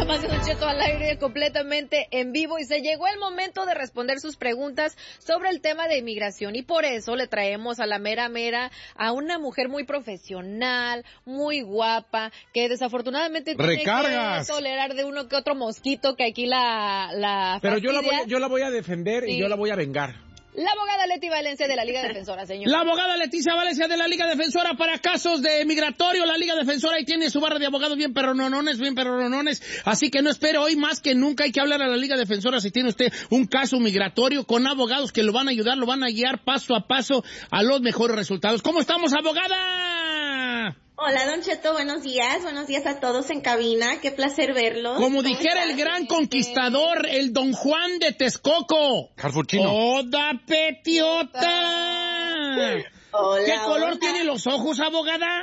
más de Don Cheto al aire completamente en vivo y se llegó el momento de responder sus preguntas sobre el tema de inmigración y por eso le traemos a la mera a una mujer muy profesional, muy guapa, que desafortunadamente tiene que tolerar de uno que otro mosquito que aquí la Pero fastidia. yo la voy a defender y yo la voy a vengar. La abogada Leti Valencia de la Liga Defensora, señor. La abogada Leticia Valencia de la Liga Defensora para casos de migratorio. La Liga Defensora ahí tiene su barra de abogados bien perronones. Así que no espere, hoy más que nunca hay que hablar a la Liga Defensora si tiene usted un caso migratorio con abogados que lo van a ayudar, lo van a guiar paso a paso a los mejores resultados. ¿Cómo estamos, abogada? Hola, Don Cheto, buenos días a todos en cabina, qué placer verlos. Como dijera el gran conquistador, el Don Juan de Texcoco. Carfuchino. ¡Oda petiota! Hola, ¿Qué color hola. tiene los ojos, abogada?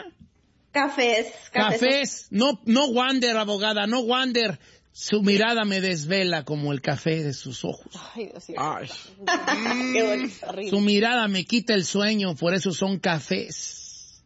Cafés. No Wander, abogada, no Wander. Su mirada me desvela como el café de sus ojos. Ay, Dios mío. Ay. Qué bonito. Su mirada me quita el sueño, por eso son cafés.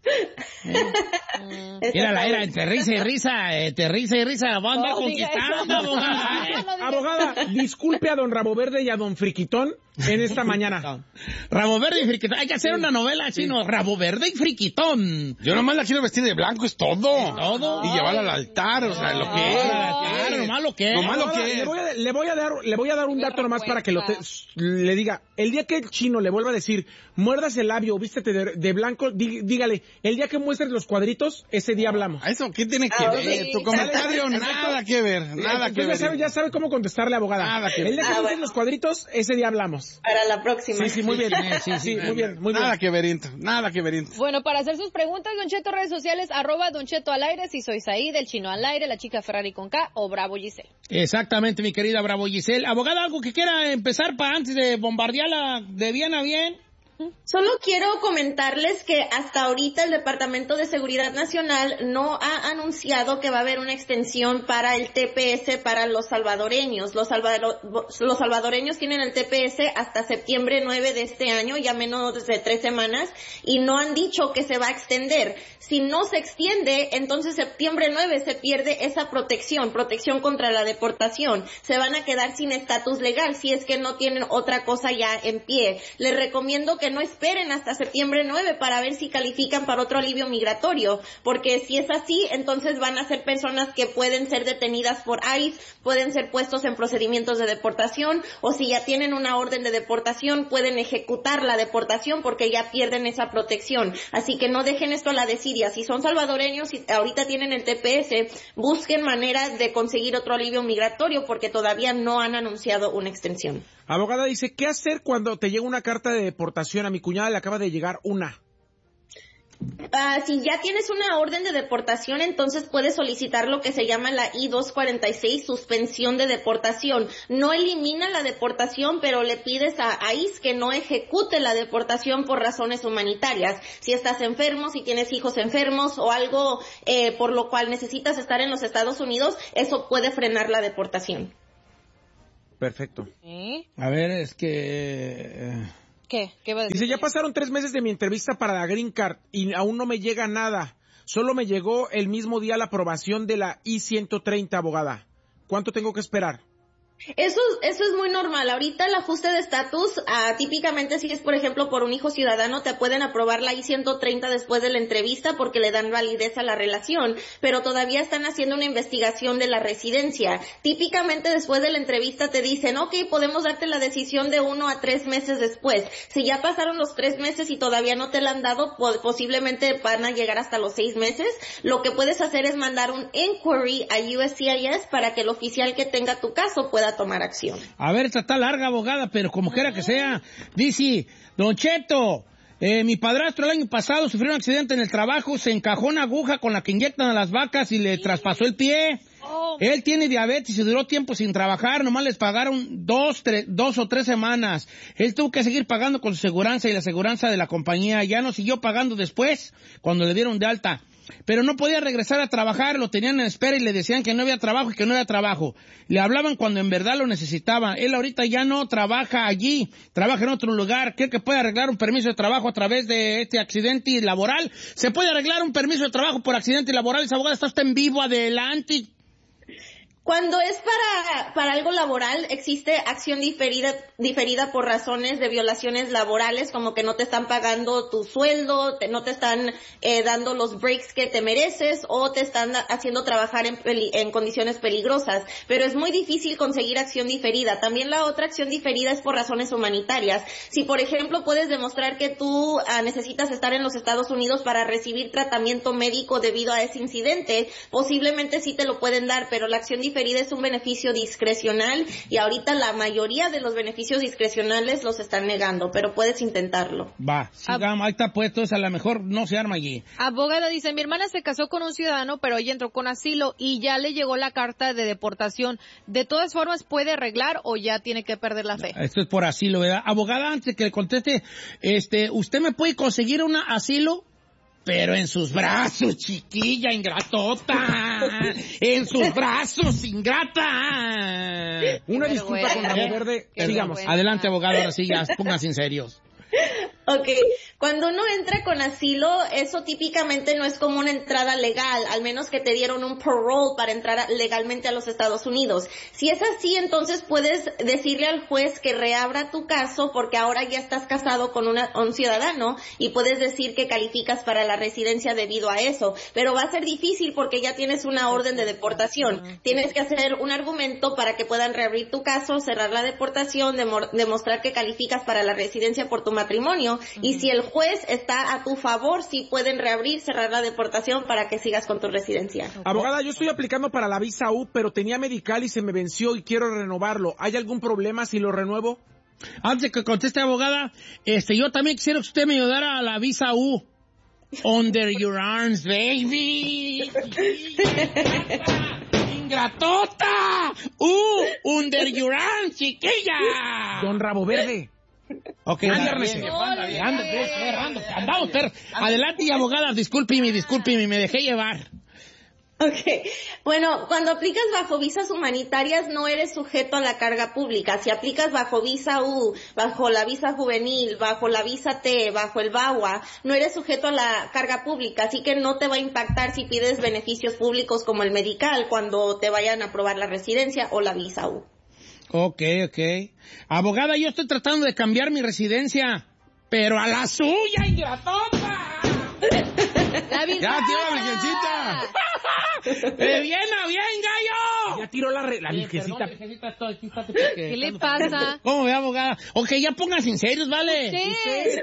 Era entre risa y risa, banda conquistando, abogada. Abogada, disculpe a don Rabo Verde y a don Friquitón en esta mañana. Rabo Verde y Friquitón. Hay que hacer una novela chino. Rabo Verde y Friquitón. Yo nomás la quiero vestir de blanco, es todo. Todo. Y llevarla al altar, o sea, lo que es. Claro, nomás lo que es. Nomás lo que es. Le voy a dar un dato nomás para que le diga. El día que el chino le vuelva a decir, muerdas el labio, vístete de blanco, dígale, el día que muestres los cuadritos, ese día hablamos. ¿Eso qué tiene que ver? sí. Tu comentario, nada que ver, nada que ver. Ya sabe cómo contestarle, abogada. Nada que ver. El día que muestres los cuadritos, ese día hablamos. Para la próxima. Sí, muy bien. Sí, muy bien. Nada que ver, nada que ver. Bueno, para hacer sus preguntas, Don Cheto, redes sociales, @Don Cheto al aire, si soy Saí, del Chino al aire, la chica Ferrari con K o Bravo Giselle. Exactamente, mi querida Bravo Giselle. Abogada, ¿algo que quiera empezar para antes de bombardearla de bien a bien? Solo quiero comentarles que hasta ahorita el Departamento de Seguridad Nacional no ha anunciado que va a haber una extensión para el TPS para los salvadoreños. Los salvadoreños tienen el TPS hasta septiembre 9 de este año, ya menos de 3 semanas, y no han dicho que se va a extender. Si no se extiende, entonces septiembre 9 se pierde esa protección contra la deportación. Se van a quedar sin estatus legal si es que no tienen otra cosa ya en pie. Les recomiendo que no esperen hasta septiembre 9 para ver si califican para otro alivio migratorio, porque si es así, entonces van a ser personas que pueden ser detenidas por ICE, pueden ser puestos en procedimientos de deportación, o si ya tienen una orden de deportación, pueden ejecutar la deportación porque ya pierden esa protección. Así que no dejen esto a la desidia. Si son salvadoreños y ahorita tienen el TPS, busquen manera de conseguir otro alivio migratorio porque todavía no han anunciado una extensión. Abogada dice, ¿qué hacer cuando te llega una carta de deportación? A mi cuñada le acaba de llegar una. Si ya tienes una orden de deportación, entonces puedes solicitar lo que se llama la I-246, suspensión de deportación. No elimina la deportación, pero le pides a ICE que no ejecute la deportación por razones humanitarias. Si estás enfermo, si tienes hijos enfermos o algo por lo cual necesitas estar en los Estados Unidos, eso puede frenar la deportación. Perfecto. A ver, es que... ¿Qué? ¿Qué va a decir? Dice, ya pasaron 3 meses de mi entrevista para la Green Card y aún no me llega nada. Solo me llegó el mismo día la aprobación de la I-130, abogada. ¿Cuánto tengo que esperar? Eso es muy normal. Ahorita el ajuste de estatus, típicamente si es, por ejemplo, por un hijo ciudadano, te pueden aprobar la I-130 después de la entrevista porque le dan validez a la relación, pero todavía están haciendo una investigación de la residencia. Típicamente después de la entrevista te dicen, ok, podemos darte la decisión de 1 a 3 meses después. Si ya pasaron los 3 meses y todavía no te la han dado, posiblemente van a llegar hasta los 6 meses. Lo que puedes hacer es mandar un inquiry a USCIS para que el oficial que tenga tu caso pueda tomar acción. A ver, esta está larga, abogada, pero como quiera que sea. Dice, Don Cheto, mi padrastro el año pasado sufrió un accidente en el trabajo, se encajó una aguja con la que inyectan a las vacas y le traspasó el pie. Él tiene diabetes y duró tiempo sin trabajar, nomás les pagaron 2 o 3 semanas. Él tuvo que seguir pagando con su seguranza y la seguranza de la compañía. Ya no siguió pagando después, cuando le dieron de alta. Pero no podía regresar a trabajar, lo tenían en espera y le decían que no había trabajo y que no había trabajo. Le hablaban cuando en verdad lo necesitaba. Él ahorita ya no trabaja allí, trabaja en otro lugar. ¿Cree que puede arreglar un permiso de trabajo a través de este accidente laboral? ¿Se puede arreglar un permiso de trabajo por accidente laboral? Esa abogada está en vivo, adelante. Cuando es para algo laboral, existe acción diferida por razones de violaciones laborales, como que no te están pagando tu sueldo, no te están dando los breaks que te mereces, o te están haciendo trabajar en condiciones peligrosas. Pero es muy difícil conseguir acción diferida. También la otra acción diferida es por razones humanitarias. Si, por ejemplo, puedes demostrar que tú necesitas estar en los Estados Unidos para recibir tratamiento médico debido a ese incidente, posiblemente sí te lo pueden dar, pero la acción diferida es un beneficio discrecional y ahorita la mayoría de los beneficios discrecionales los están negando, pero puedes intentarlo. Va, sigamos, ahí está puesto, a lo mejor no se arma allí. Abogada dice, mi hermana se casó con un ciudadano, pero ella entró con asilo y ya le llegó la carta de deportación. ¿De todas formas puede arreglar o ya tiene que perder la fe? Esto es por asilo, ¿verdad? Abogada, antes de que le conteste, ¿usted me puede conseguir un asilo? Pero en sus brazos, chiquilla ingratota. En sus brazos, ingrata. Una disculpa con Rabo Verde. Sigamos. Adelante, abogado, ahora sí, ya pónganse en serios. Okay, cuando uno entra con asilo, eso típicamente no es como una entrada legal, al menos que te dieron un parole para entrar legalmente a los Estados Unidos. Si es así, entonces puedes decirle al juez que reabra tu caso porque ahora ya estás casado con un ciudadano y puedes decir que calificas para la residencia debido a eso. Pero va a ser difícil porque ya tienes una orden de deportación. Tienes que hacer un argumento para que puedan reabrir tu caso, cerrar la deportación, demostrar que calificas para la residencia por tu matrimonio. Y si el juez está a tu favor, sí pueden reabrir, cerrar la deportación para que sigas con tu residencia. Abogada, yo estoy aplicando para la visa U, pero tenía medical y se me venció y quiero renovarlo. ¿Hay algún problema si lo renuevo? Antes de que conteste, abogada, yo también quisiera que usted me ayudara a la visa U. Under your arms, baby. Ingratota. Under your arms, chiquilla. Don Rabo Verde. Ok, andamos, pero adelante, y abogada, discúlpeme, me dejé llevar. Okay. Bueno, cuando aplicas bajo visas humanitarias no eres sujeto a la carga pública. Si aplicas bajo visa U, bajo la visa juvenil, bajo la visa T, bajo el VAWA, no eres sujeto a la carga pública, así que no te va a impactar si pides beneficios públicos como el medical cuando te vayan a aprobar la residencia o la visa U. Ok. Abogada, yo estoy tratando de cambiar mi residencia, pero a la suya, ingratota. ¡La ¡Ya tiró la virgencita! ¡Bien, gallo! Ya tiró la virgencita. ¿Qué le pasa? ¿Cómo ve, abogada? Ok, ya pónganse en serios, ¿vale? ¿Usted?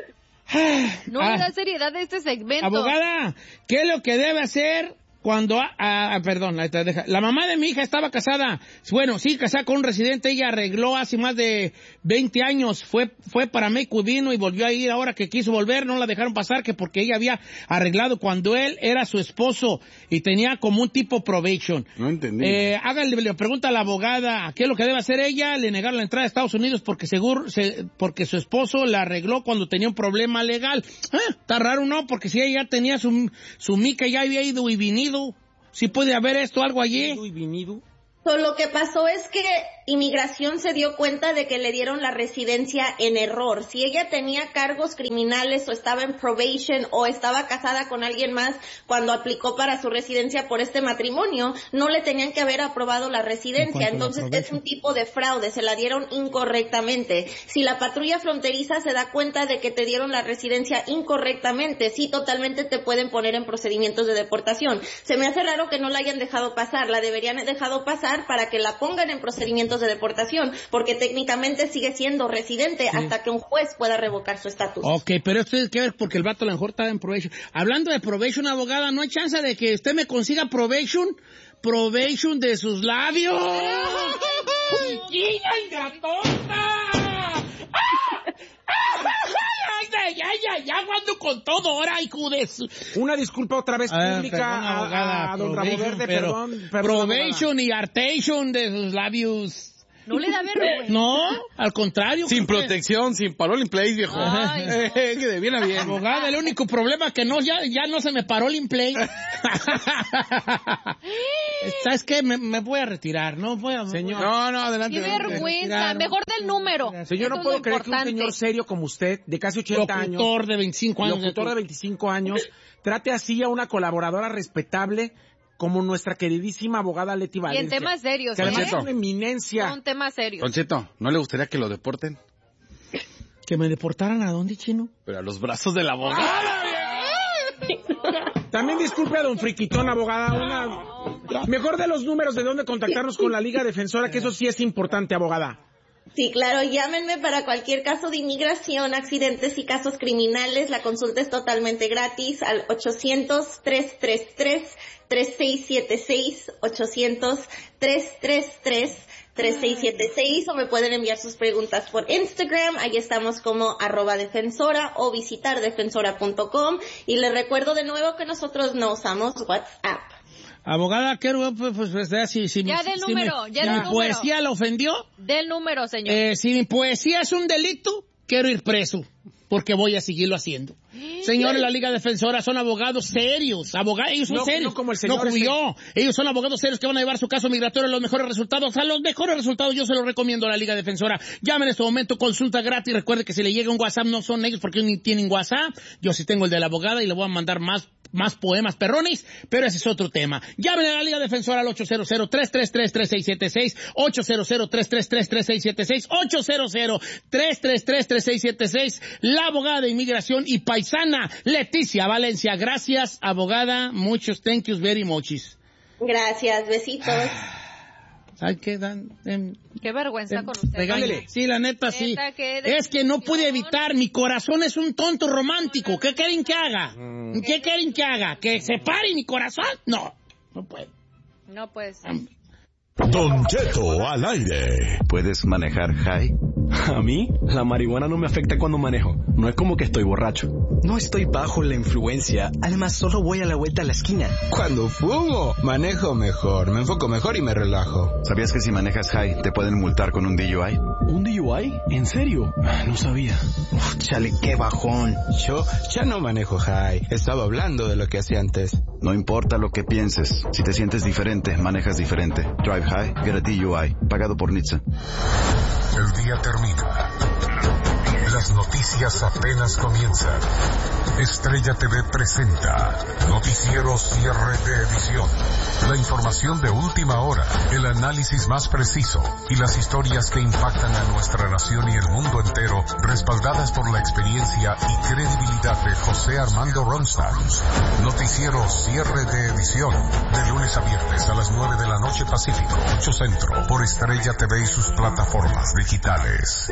No le da seriedad a este segmento. Abogada, ¿qué es lo que debe hacer cuando... perdón, la mamá de mi hija estaba casada. Bueno, sí, casada con un residente. Ella arregló hace más de 20 años. Fue para México y vino y volvió a ir. Ahora que quiso volver, no la dejaron pasar, que porque ella había arreglado cuando él era su esposo y tenía como un tipo probation. No entendí. Háganle la pregunta a la abogada. ¿Qué es lo que debe hacer ella? Le negaron la entrada a Estados Unidos porque porque su esposo la arregló cuando tenía un problema legal. Está raro, ¿no? Porque si ella ya tenía su mica, ya había ido y venido. ¿Sí puede haber algo allí? Lo que pasó es que Inmigración se dio cuenta de que le dieron la residencia en error. Si ella tenía cargos criminales o estaba en probation o estaba casada con alguien más cuando aplicó para su residencia por este matrimonio, no le tenían que haber aprobado la residencia. Entonces es un tipo de fraude, se la dieron incorrectamente. Si la patrulla fronteriza se da cuenta de que te dieron la residencia incorrectamente, sí, totalmente te pueden poner en procedimientos de deportación. Se me hace raro que no la hayan dejado pasar, la deberían haber dejado pasar para que la pongan en procedimientos de deportación, porque técnicamente sigue siendo residente hasta que un juez pueda revocar su estatus. Ok, pero esto tiene que ver porque el vato a lo mejor está en probation. Hablando de probation, abogada, ¿no hay chance de que usted me consiga probation? Probation de sus labios. ¡Chiquilla ingratota! Ya ando con todo ahora, hijo de su... Una disculpa otra vez pública a don Rabo Verde, perdón. Probation y artation de sus labios. No le da vergüenza. No, al contrario. Sin protección, sin parole in place, viejo. Que de bien a bien. Abogada, el único problema que no, ya no se me paró el in place. ¿Sabes qué? Me voy a retirar, ¿no? Señor. No, adelante. Qué vergüenza, mejor del número. Señor, no puedo creer que un señor serio como usted, de casi 80 años. Locutor de 25 años. Locutor de 25 años, trate así a una colaboradora respetable. como nuestra queridísima abogada Leti Valencia. Y en temas serios, que además es una eminencia. Son temas serios. Don Cheto, ¿no le gustaría que lo deporten? ¿Que me deportaran a dónde, chino? Pero a los brazos de la abogada. También disculpe a don Friquitón, abogada. Mejor de los números de dónde contactarnos con la Liga Defensora, que eso sí es importante, abogada. Sí, claro, llámenme para cualquier caso de inmigración, accidentes y casos criminales. La consulta es totalmente gratis al 800-333-3676, 800-333-3676, o me pueden enviar sus preguntas por Instagram. Ahí estamos como @defensora, o visitar defensora.com. Y les recuerdo de nuevo que nosotros no usamos WhatsApp. Abogada, quiero, pues si ya del número, mi poesía la ofendió. Del número, señor. Si mi poesía es un delito, quiero ir preso, porque voy a seguirlo haciendo. Señores, la Liga Defensora son abogados serios. Ellos son serios. No como el señor. Ellos son abogados serios que van a llevar su caso migratorio a los mejores resultados. A los mejores resultados yo se los recomiendo a la Liga Defensora. Llamen en este momento, consulta gratis. Recuerde que si le llega un WhatsApp, no son ellos porque ni tienen WhatsApp. Yo sí tengo el de la abogada y le voy a mandar más poemas perrones, pero ese es otro tema. Llamen a la Liga Defensora al 800-333-3676, 800-333-3676, 800-333-3676, la abogada de inmigración y paisana Leticia Valencia. Gracias, abogada. Muchos thank yous very muchis. Gracias, besitos. ¿Sabes qué, Dan? Qué vergüenza con usted. Regálele. Sí, la neta, sí. Es que no pude evitar. Mi corazón es un tonto romántico. ¿Qué quieren que haga? ¿Qué quieren que haga? ¿Que se pare mi corazón? No puedo. No puedes. Don Cheto al aire. ¿Puedes manejar high? A mí, la marihuana no me afecta cuando manejo. No es como que estoy borracho. No estoy bajo la influencia. Además, solo voy a la vuelta a la esquina. Cuando fumo, manejo mejor, me enfoco mejor y me relajo. ¿Sabías que si manejas high te pueden multar con un DUI? ¿Un DUI? ¿En serio? No sabía. Chale, qué bajón. Yo ya no manejo high. Estaba hablando de lo que hacía antes. No importa lo que pienses. Si te sientes diferente, manejas diferente. Drive high, get a DUI. Pagado por NHTSA. El día termina. Las noticias apenas comienzan. Estrella TV presenta Noticiero Cierre de Edición. La información de última hora, el análisis más preciso y las historias que impactan a nuestra nación y el mundo entero, respaldadas por la experiencia y credibilidad de José Armando Ronstadt. Noticiero Cierre de Edición, de lunes a viernes a las 9 de la noche Pacífico, 8 Centro, por Estrella TV y sus plataformas digitales.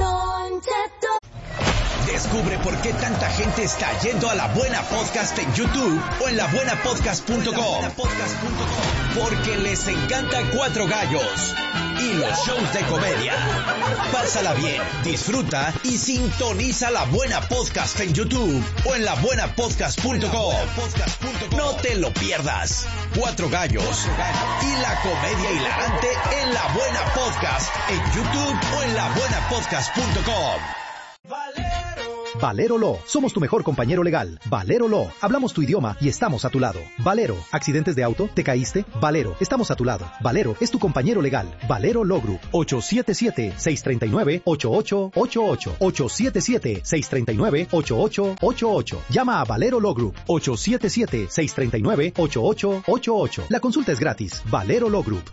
Descubre por qué tanta gente está yendo a La Buena Podcast en YouTube o en labuenapodcast.com. Porque les encanta Cuatro Gallos y los shows de comedia. Pásala bien, disfruta y sintoniza La Buena Podcast en YouTube o en labuenapodcast.com. No te lo pierdas. Cuatro Gallos y la comedia hilarante en La Buena Podcast en YouTube o en labuenapodcast.com. Valero Law. Somos tu mejor compañero legal. Valero Law. Hablamos tu idioma y estamos a tu lado. Valero. ¿Accidentes de auto? ¿Te caíste? Valero. Estamos a tu lado. Valero es tu compañero legal. Valero Law Group. 877-639-8888. 877-639-8888. Llama a Valero Law Group. 877-639-8888. La consulta es gratis. Valero Law Group.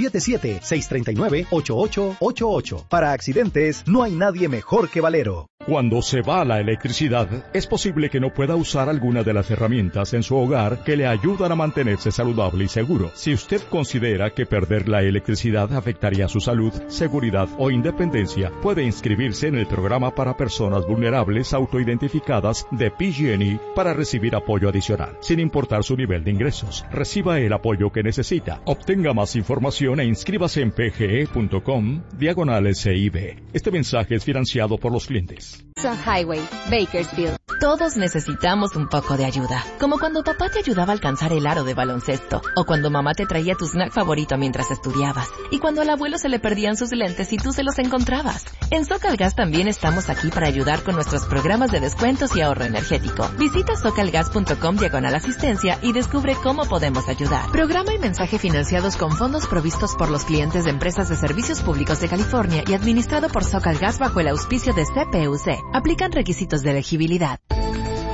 877-639-8888. Para accidentes, no hay nadie mejor que Valero. Cuando se va la electricidad, es posible que no pueda usar alguna de las herramientas en su hogar que le ayudan a mantenerse saludable y seguro. Si usted considera que perder la electricidad afectaría su salud, seguridad o independencia, puede inscribirse en el programa para personas vulnerables autoidentificadas de PG&E para recibir apoyo adicional, sin importar su nivel de ingresos. Reciba el apoyo que necesita. Obtenga más información e inscríbase en pge.com/CIB. Este mensaje es financiado por los clientes. Sun Highway, Bakersfield. Todos necesitamos un poco de ayuda. Como cuando papá te ayudaba a alcanzar el aro de baloncesto. O cuando mamá te traía tu snack favorito mientras estudiabas. Y cuando al abuelo se le perdían sus lentes y tú se los encontrabas. En SoCalGas también estamos aquí para ayudar con nuestros programas de descuentos y ahorro energético. Visita socalgas.com/asistencia y descubre cómo podemos ayudar. Programa y mensaje financiados con fondos provistos por los clientes de empresas de servicios públicos de California y administrado por SoCalGas bajo el auspicio de CPUC. Aplican requisitos de elegibilidad.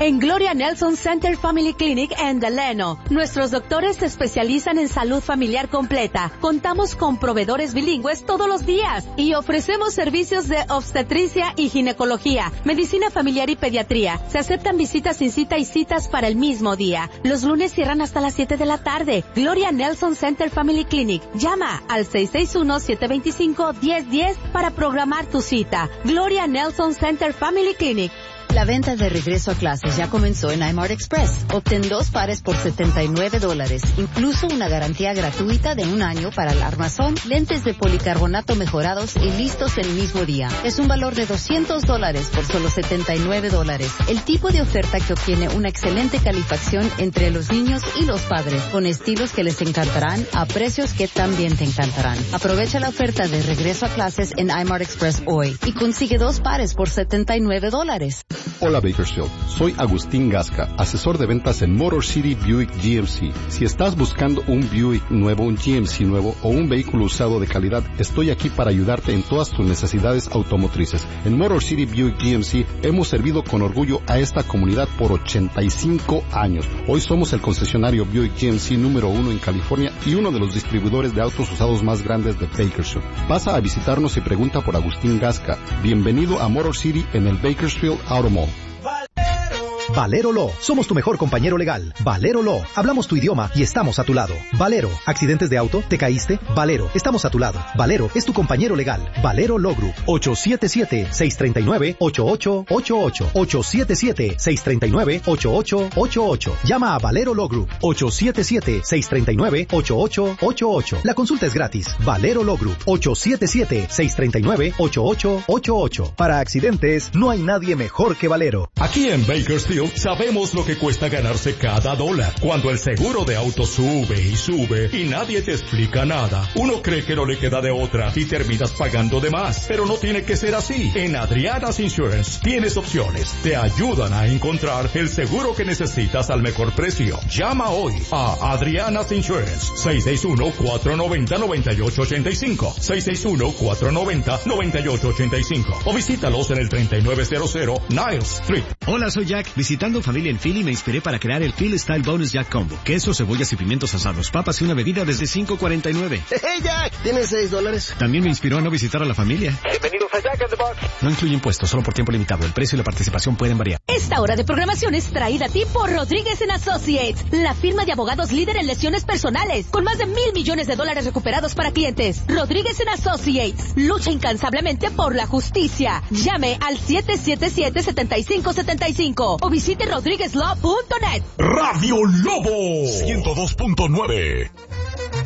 en Gloria Nelson Center Family Clinic en Delano. Nuestros doctores se especializan en salud familiar completa. Contamos con proveedores bilingües todos los días y ofrecemos servicios de obstetricia y ginecología, medicina familiar y pediatría. Se aceptan visitas sin cita y citas para el mismo día. Los lunes cierran hasta las 7 de la tarde. Gloria Nelson Center Family Clinic. Llama al 661-725-1010 para programar tu cita. Gloria Nelson Center Family Clinic. La venta de regreso a clases ya comenzó en iMart Express. Obtén 2 pares por $79, incluso una garantía gratuita de 1 año para el armazón, lentes de policarbonato mejorados y listos el mismo día. Es un valor de $200 por solo $79. El tipo de oferta que obtiene una excelente calificación entre los niños y los padres, con estilos que les encantarán a precios que también te encantarán. Aprovecha la oferta de regreso a clases en iMart Express hoy y consigue 2 pares por $79. Hola Bakersfield, soy Agustín Gasca, asesor de ventas en Motor City Buick GMC. Si estás buscando un Buick nuevo, un GMC nuevo o un vehículo usado de calidad, estoy aquí para ayudarte en todas tus necesidades automotrices. En Motor City Buick GMC hemos servido con orgullo a esta comunidad por 85 años. Hoy somos el concesionario Buick GMC número 1 en California y uno de los distribuidores de autos usados más grandes de Bakersfield. Pasa a visitarnos y pregunta por Agustín Gasca. Bienvenido a Motor City en el Bakersfield Auto Mall. Valero Law, somos tu mejor compañero legal. Valero Law, hablamos tu idioma y estamos a tu lado. Valero, accidentes de auto, ¿te caíste? Valero, estamos a tu lado. Valero es tu compañero legal. Valero Law Group, 877-639-8888. 877-639-8888. Llama a Valero Law Group, 877-639-8888. La consulta es gratis. Valero Law Group, 877-639-8888. Para accidentes, no hay nadie mejor que Valero. Aquí en Bakersfield sabemos lo que cuesta ganarse cada dólar. Cuando el seguro de auto sube y sube y nadie te explica nada, uno cree que no le queda de otra y terminas pagando de más. Pero no tiene que ser así. En Adriana's Insurance tienes opciones. Te ayudan a encontrar el seguro que necesitas al mejor precio. Llama hoy a Adriana's Insurance. 661-490-9885. 661-490-9885. O visítalos en el 3900 Niles Street. Hola, soy Jack. Visitando familia en Philly me inspiré para crear el Philly Style Bonus Jack Combo. Queso, cebollas y pimientos asados, papas y una bebida desde $5.49. ¡Hey, Jack! ¿Tienes $6? También me inspiró a no visitar a la familia. Bienvenidos a Jack in the Box. No incluye impuestos, solo por tiempo limitado. El precio y la participación pueden variar. Esta hora de programación es traída a ti por Rodríguez & Associates, la firma de abogados líder en lesiones personales, con más de $1,000 millones recuperados para clientes. Rodríguez & Associates lucha incansablemente por la justicia. Llame al 777-7575 o visite rodríguezlaw.net. Radio Lobo 102.9.